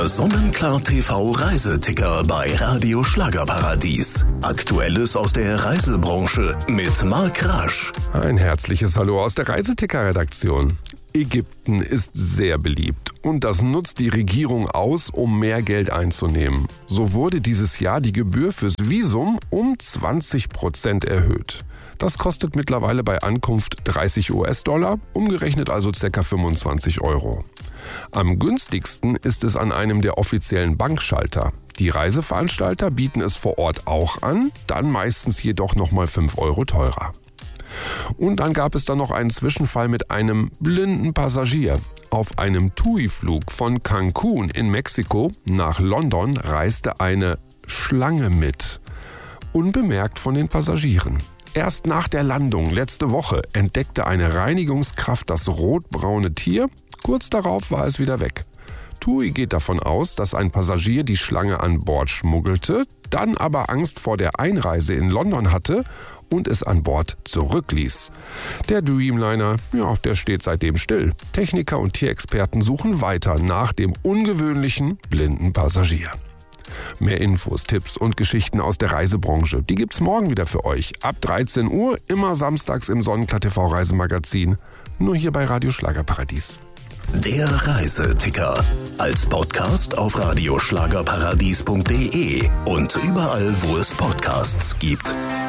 Sonnenklar TV Reiseticker bei Radio Schlagerparadies. Aktuelles aus der Reisebranche mit Marc Rasch. Ein herzliches Hallo aus der Reiseticker-Redaktion. Ägypten ist sehr beliebt und das nutzt die Regierung aus, um mehr Geld einzunehmen. So wurde dieses Jahr die Gebühr fürs Visum um 20% erhöht. Das kostet mittlerweile bei Ankunft 30 US-Dollar, umgerechnet also ca. 25 Euro. Am günstigsten ist es an einem der offiziellen Bankschalter. Die Reiseveranstalter bieten es vor Ort auch an, dann meistens jedoch nochmal 5 Euro teurer. Und dann gab es dann noch einen Zwischenfall mit einem blinden Passagier. Auf einem TUI-Flug von Cancun in Mexiko nach London reiste eine Schlange mit. Unbemerkt von den Passagieren. Erst nach der Landung letzte Woche entdeckte eine Reinigungskraft das rotbraune Tier. Kurz darauf war es wieder weg. TUI geht davon aus, dass ein Passagier die Schlange an Bord schmuggelte, dann aber Angst vor der Einreise in London hatte und es an Bord zurückließ. Der Dreamliner, der steht seitdem still. Techniker und Tierexperten suchen weiter nach dem ungewöhnlichen blinden Passagier. Mehr Infos, Tipps und Geschichten aus der Reisebranche, die gibt's morgen wieder für euch. Ab 13 Uhr, immer samstags im Sonnenklar TV Reisemagazin. Nur hier bei Radio Schlagerparadies. Der Reiseticker. Als Podcast auf radioschlagerparadies.de und überall, wo es Podcasts gibt.